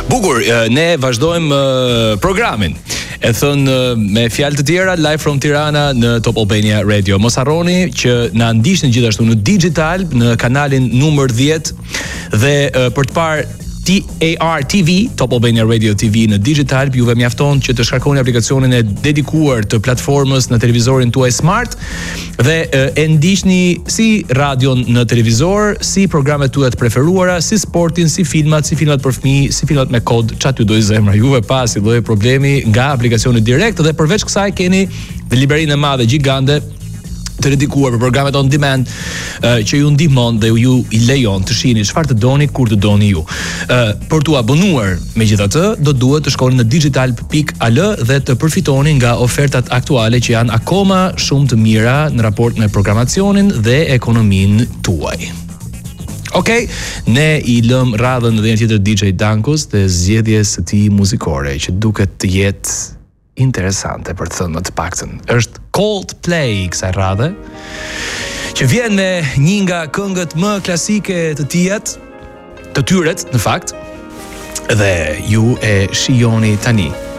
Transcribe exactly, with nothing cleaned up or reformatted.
Bukur, ne vazhdojmë programin. E thënë me fjalë të tjera, live from Tirana në Top Albania Radio. Mos harroni që na ndiqni gjithashtu në digital në kanalin numër dhjetë dhe për të parë T A R T V, Top Albania Radio T V në digital, juve mjafton që të shkarkoni aplikacionin e dedikuar të platformës në televizorin tuaj smart dhe e ndiqni si radion në televizor, si programet tuaja të preferuara, si sportin, si filmat, si filmat për fëmijë, si filmat me kod, çat ju doj zemra, juve pasi lloj problemi nga aplikacioni direkt dhe përveç kësaj keni dhe liberinë e madhe gjigande të dedikuar për programet on demand uh, që ju ndihmon dhe ju i lejon të shihni çfarë të doni kur të doni ju. Uh, për t'u abonuar megjithatë, do duhet të shkoni në digital pikë a l dhe të përfitoni nga ofertat aktuale që janë akoma shumë të mira në raport me programacionin dhe ekonominë tuaj. Okej, okay, ne i lëm radhën dhe një tjetër D J Dankus dhe zgjedhjes së tij muzikore që duket të jetë interesante për të thënë më të paktën. Është Coldplay kësaj radhe, që vjen me një nga këngët më klasike të tijat, të tyret në fakt, dhe ju e shijoni tani.